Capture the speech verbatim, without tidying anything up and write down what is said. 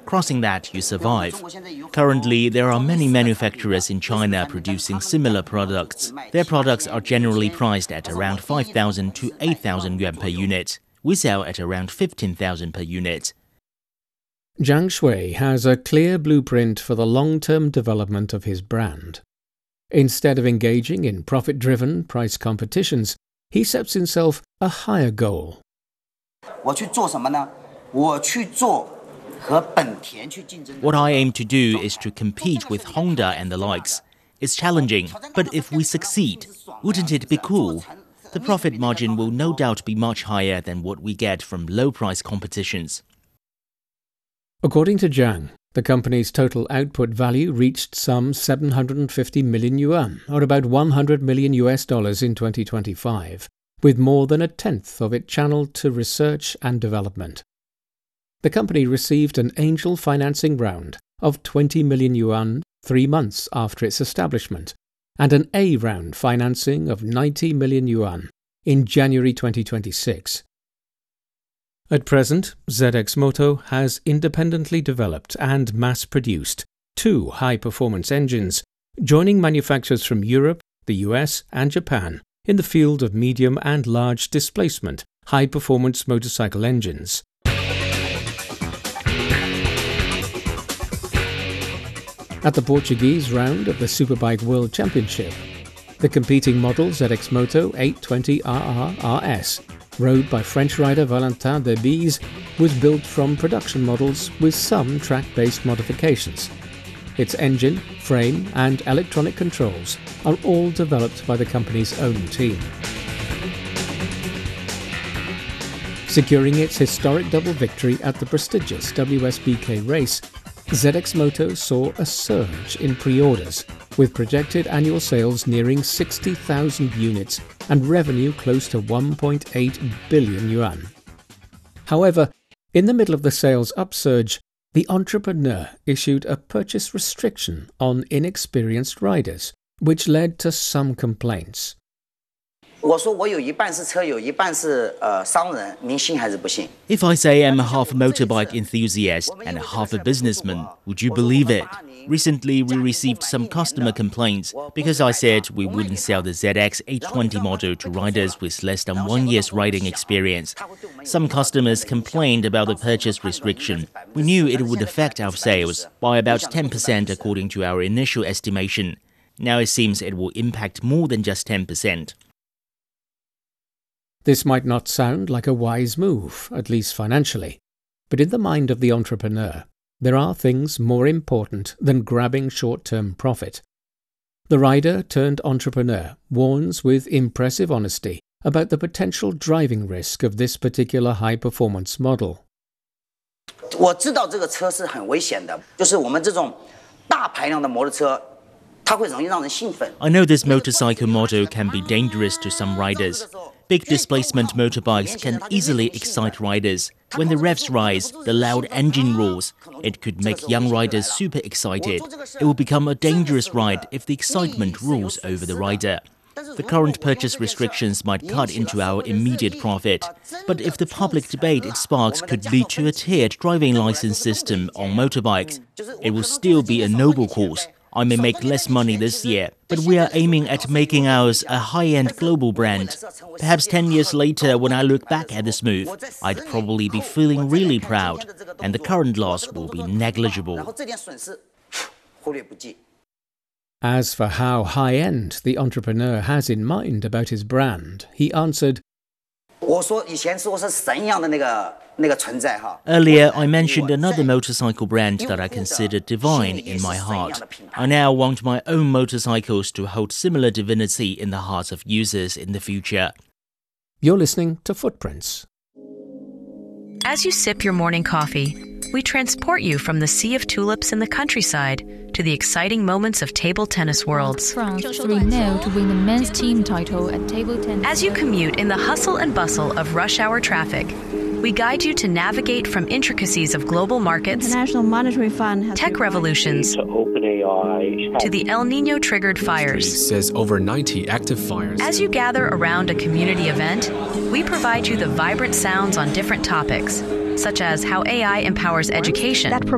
Crossing that, you survive. Currently, there are many manufacturers in China producing similar products. Their products are generally priced at around five thousand to eight thousand yuan per unit. We sell at around fifteen thousand per unit. Zhang Shui has a clear blueprint for the long-term development of his brand. Instead of engaging in profit-driven price competitions, he sets himself a higher goal. What I aim to do is to compete with Honda and the likes. It's challenging, but if we succeed, wouldn't it be cool? The profit margin will no doubt be much higher than what we get from low-price competitions. According to Zhang, the company's total output value reached some seven hundred fifty million yuan, or about one hundred million U S dollars in twenty twenty-five, with more than a tenth of it channeled to research and development. The company received an angel financing round of twenty million yuan three months after its establishment, and an A round financing of ninety million yuan in January twenty twenty-six. At present, Z X Moto has independently developed and mass-produced two high-performance engines, joining manufacturers from Europe, the U S and Japan in the field of medium and large displacement high-performance motorcycle engines. At the Portuguese round of the Superbike World Championship, the competing model Z X Moto eight twenty R R R S, rode by French rider Valentin Debise, was built from production models with some track-based modifications. Its engine, frame and electronic controls are all developed by the company's own team. Securing its historic double victory at the prestigious W S B K race, Z X Moto saw a surge in pre-orders, with projected annual sales nearing sixty thousand units and revenue close to one point eight billion yuan. However, in the middle of the sales upsurge, the entrepreneur issued a purchase restriction on inexperienced riders, which led to some complaints. If I say I'm a half motorbike enthusiast and a half a businessman, would you believe it? Recently, we received some customer complaints because I said we wouldn't sell the Z X eight twenty model to riders with less than one year's riding experience. Some customers complained about the purchase restriction. We knew it would affect our sales by about ten percent according to our initial estimation. Now it seems it will impact more than just ten percent. This might not sound like a wise move, at least financially, but in the mind of the entrepreneur, there are things more important than grabbing short-term profit. The rider turned entrepreneur warns with impressive honesty about the potential driving risk of this particular high-performance model. I know this motorcycle model can be dangerous to some riders. Big displacement motorbikes can easily excite riders. When the revs rise, the loud engine roars. It could make young riders super excited. It will become a dangerous ride if the excitement rules over the rider. The current purchase restrictions might cut into our immediate profit. But if the public debate it sparks could lead to a tiered driving license system on motorbikes, it will still be a noble cause. I may make less money this year, but we are aiming at making ours a high-end global brand. Perhaps ten years later, when I look back at this move, I'd probably be feeling really proud, and the current loss will be negligible. As for how high-end the entrepreneur has in mind about his brand, he answered, Earlier, I mentioned another motorcycle brand that I consider divine in my heart. I now want my own motorcycles to hold similar divinity in the hearts of users in the future. You're listening to Footprints. As you sip your morning coffee, we transport you from the sea of tulips in the countryside to the exciting moments of table tennis worlds. France three nil to win the men's team title at table tennis. As you commute in the hustle and bustle of rush hour traffic, we guide you to navigate from intricacies of global markets, International Monetary Fund has tech revolutions, to OpenAI, to the El Niño-triggered fires. Says over ninety active fires. As you gather around a community event, we provide you the vibrant sounds on different topics, such as how A I empowers education, that